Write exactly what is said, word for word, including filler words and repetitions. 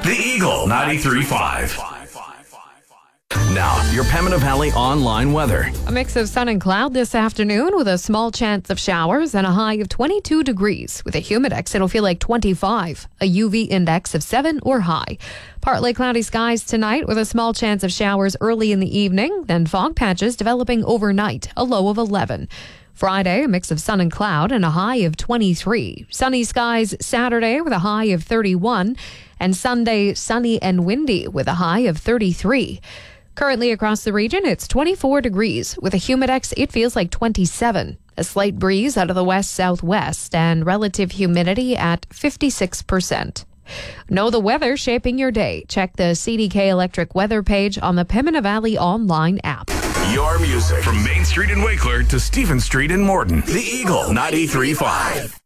The Eagle ninety-three point five. Now, your Pembina Valley online weather. A mix of sun and cloud this afternoon with a small chance of showers and a high of twenty-two degrees. With a humidex, it'll feel like twenty-five. A U V index of seven or high. Partly cloudy skies tonight with a small chance of showers early in the evening, then fog patches developing overnight, a low of eleven. Friday, a mix of sun and cloud and a high of twenty-three. Sunny skies Saturday with a high of thirty-one. And Sunday, sunny and windy with a high of thirty-three. Currently across the region, it's twenty-four degrees. With a humidex, it feels like twenty-seven. A slight breeze out of the west-southwest and relative humidity at fifty-six percent. Know the weather shaping your day. Check the C D K Electric weather page on the Pembina Valley online app. Your music from Main Street in Wakeler to Stephen Street in Morton. The Eagle ninety-three point five.